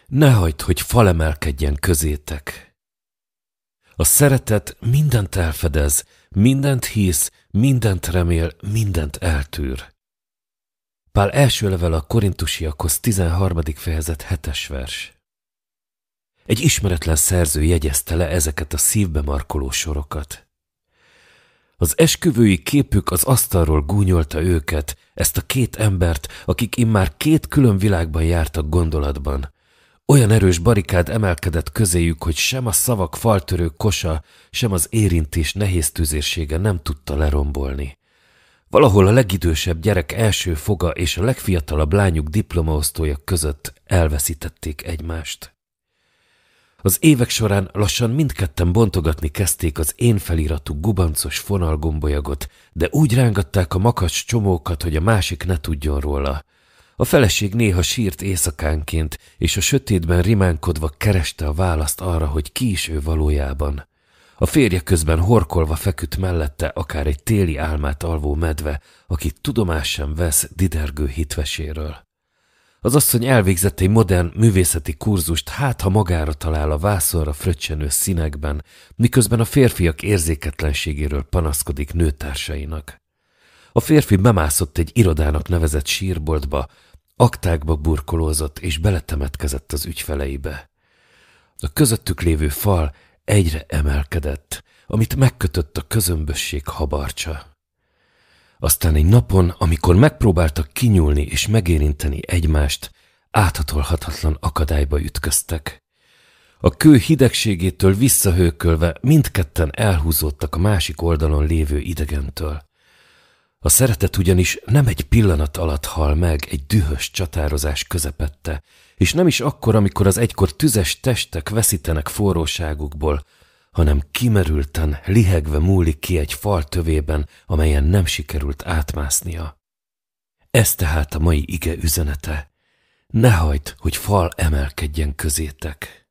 Ne hagyd, hogy fal emelkedjen közétek. A szeretet mindent elfedez, mindent hisz, mindent remél, mindent eltűr. Pál első levele a Korintusiakhoz 13. fejezet 7. vers. Egy ismeretlen szerző jegyezte le ezeket a szívbe markoló sorokat. Az esküvői képük az asztalról gúnyolta őket, ezt a két embert, akik immár két külön világban jártak gondolatban. Olyan erős barikád emelkedett közéjük, hogy sem a szavak faltörő kosa, sem az érintés nehéz tüzérsége nem tudta lerombolni. Valahol a legidősebb gyerek első foga és a legfiatalabb lányuk diplomaosztója között elveszítették egymást. Az évek során lassan mindketten bontogatni kezdték az én feliratú gubancos fonalgombolyagot, de úgy rángatták a makacs csomókat, hogy a másik ne tudjon róla. A feleség néha sírt éjszakánként, és a sötétben rimánkodva kereste a választ arra, hogy ki is ő valójában. A férje közben horkolva feküdt mellette akár egy téli álmát alvó medve, aki tudomást sem vesz didergő hitveséről. Az asszony elvégzett egy modern művészeti kurzust, hát ha magára talál a vászonra fröccsenő színekben, miközben a férfiak érzéketlenségéről panaszkodik nőtársainak. A férfi bemászott egy irodának nevezett sírboltba, aktákba burkolózott és beletemetkezett az ügyfeleibe. A közöttük lévő fal egyre emelkedett, amit megkötött a közömbösség habarcsa. Aztán egy napon, amikor megpróbáltak kinyúlni és megérinteni egymást, áthatolhatatlan akadályba ütköztek. A kő hidegségétől visszahőkölve mindketten elhúzódtak a másik oldalon lévő idegentől. A szeretet ugyanis nem egy pillanat alatt hal meg egy dühös csatározás közepette, és nem is akkor, amikor az egykor tüzes testek veszítenek forróságukból, hanem kimerülten, lihegve múlik ki egy fal tövében, amelyen nem sikerült átmásznia. Ez tehát a mai ige üzenete. Ne hagyd, hogy fal emelkedjen közétek.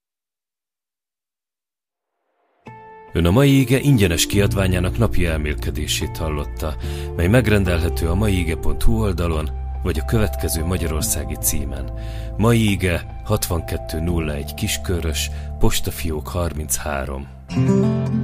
Ön a mai ige ingyenes kiadványának napi elmélkedését hallotta, mely megrendelhető a maiige.hu oldalon, vagy a következő magyarországi címen. Mai ige 6201 Kiskörös, postafiók 33.